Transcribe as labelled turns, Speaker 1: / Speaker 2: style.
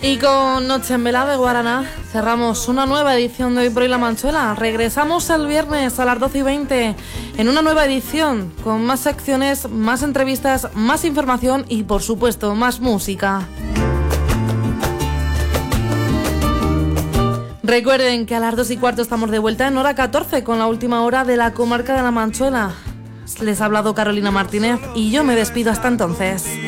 Speaker 1: Y con Noche en Vela de Guaraná cerramos una nueva edición de Hoy por Hoy La Manchuela. Regresamos el viernes a las 12:20 en una nueva edición con más secciones, más entrevistas, más información y, por supuesto, más música. Recuerden que a las 2:15 estamos de vuelta en hora 14 con la última hora de la comarca de La Manchuela. Les ha hablado Carolina Martínez y yo me despido hasta entonces.